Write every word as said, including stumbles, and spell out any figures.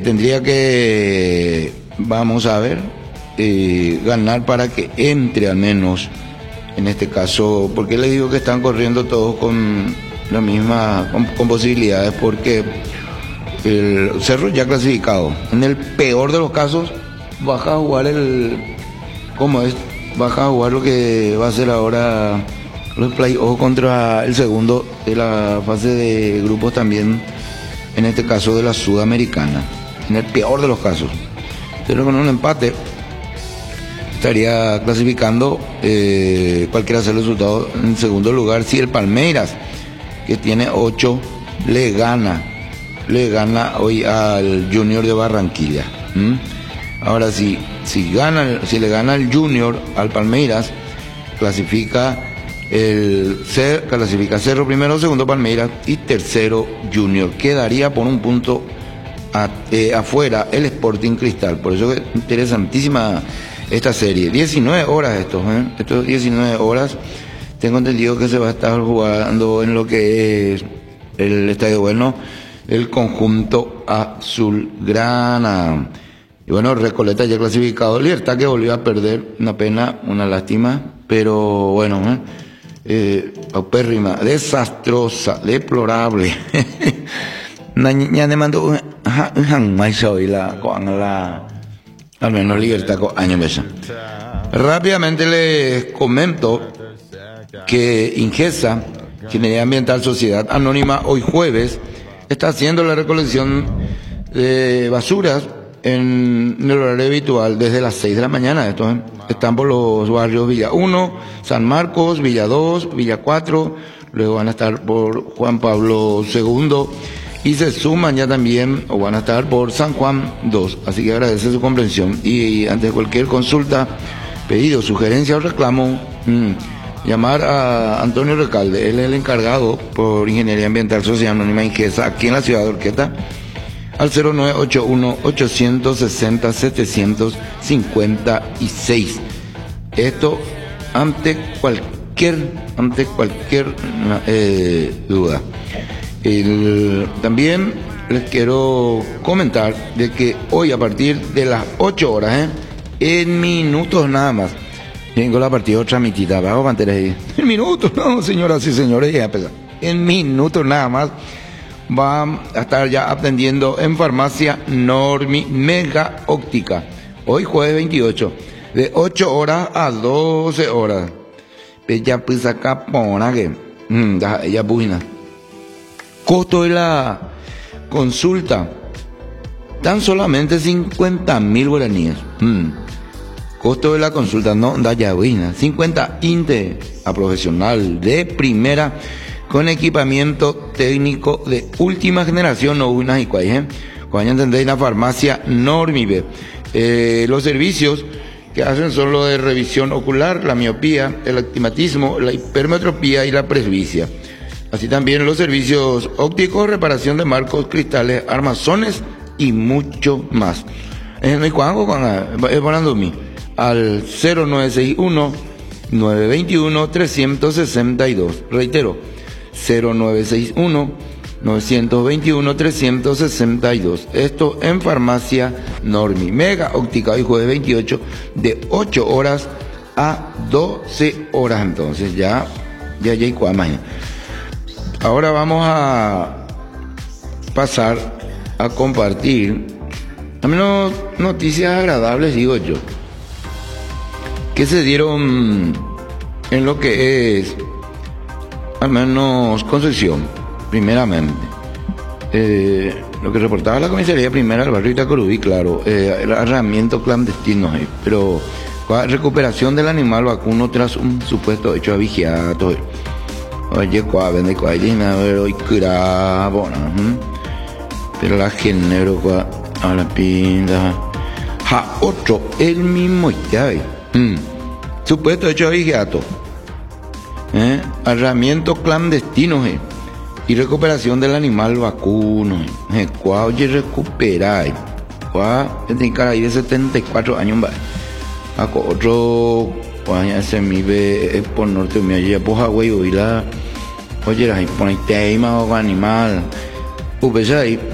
Tendría que, vamos a ver, eh, ganar para que entre al menos, en este caso, porque les digo que están corriendo todos con la misma, con, con posibilidades, porque el Cerro ya clasificado. En el peor de los casos, baja a jugar el, ¿cómo es? Baja a jugar lo que va a ser ahora los play-off contra el segundo de la fase de grupos también, en este caso de la Sudamericana. En el peor de los casos, pero con un empate estaría clasificando, eh, cualquiera sea el resultado, en segundo lugar. Si el Palmeiras, que tiene ocho, le gana le gana hoy al Junior de Barranquilla. ¿Mm? Ahora si, si gana, si le gana el Junior al Palmeiras, clasifica el Cer, clasifica Cerro primero, segundo Palmeiras y tercero Junior. Quedaría por un punto A, eh, afuera el Sporting Cristal. Por eso es interesantísima esta serie. diecinueve horas estos, ¿eh? Estos diecinueve horas. Tengo entendido que se va a estar jugando en lo que es el Estadio Bueno, el conjunto azulgrana. Y bueno, Recoleta ya clasificado. Libertad que volvió a perder, una pena, una lástima, pero bueno, ¿eh? Eh, paupérrima, desastrosa, deplorable. Ya me mandó jamás soy la con la al menos Libertad con año mesa. Rápidamente les comento que Ingesa, Ingeniería Ambiental Sociedad Anónima, hoy jueves está haciendo la recolección de basuras en el horario habitual desde las seis de la mañana. Estos están por los barrios Villa uno, San Marcos, Villa dos, Villa cuatro, luego van a estar por Juan Pablo segundo. Y se suman ya también, o van a estar por San Juan dos. Así que agradece su comprensión. Y ante cualquier consulta, pedido, sugerencia o reclamo, mmm, llamar a Antonio Recalde. Él es el encargado por Ingeniería Ambiental Sociedad Anónima Ingesa, aquí en la ciudad de Orqueta, al cero nueve ocho uno, ocho seis cero, siete cinco seis. Esto ante cualquier, ante cualquier eh, duda. El, también les quiero comentar de que hoy a partir de las ocho horas, ¿eh? en minutos nada más, tengo la partida otra mitad, bajo panteras ahí. En minutos, no, señoras y señores, ya empezó. En minutos nada más va a estar ya atendiendo en farmacia Normi Mega Óptica. Hoy jueves veintiocho, de ocho horas a doce horas. Ya pues acá pona que, ya bujina. Costo de la consulta, tan solamente cincuenta mil guaraníes. Mm. Costo de la consulta, no da yabuina, cincuenta inte a profesional de primera con equipamiento técnico de última generación, no unas y cuáles, ¿eh? Cuando entendéis la farmacia Normibe. Eh, los servicios que hacen son los de revisión ocular, la miopía, el astigmatismo, la hipermetropía y la presbicia. Así también los servicios ópticos, reparación de marcos, cristales, armazones y mucho más. En el cuango al cero nueve seis uno, nueve dos uno, tres seis dos. Reitero, cero nueve seis uno, nueve dos uno, tres seis dos. Esto en farmacia Normi Mega Óptica, hoy jueves veintiocho, de ocho horas a doce horas. Entonces ya, ya, ya, y mañana. Ahora vamos a pasar a compartir, al menos noticias agradables, digo yo, que se dieron en lo que es, al menos Concepción, primeramente. Eh, lo que reportaba la comisaría primera del barrio Itacurubí, claro, eh, el arrendamiento clandestino, eh, pero recuperación del animal vacuno tras un supuesto hecho de vigiato. Oye, cuál vende cuál, hoy cura, bueno, pero la género, cuál, a la pinta, ja, otro, el mismo, ya ve, mm. supuesto hecho de vigiato, eh, arrendamiento clandestino, eh, y recuperación del animal vacuno, eh, cuál, oye, recuperar, cuál, tiene cara ahí de setenta y cuatro años, va, a otro, cuál, se me ve, por norte, me allá, por Hawái, oí la, oye, la pone tema o animal, upesai,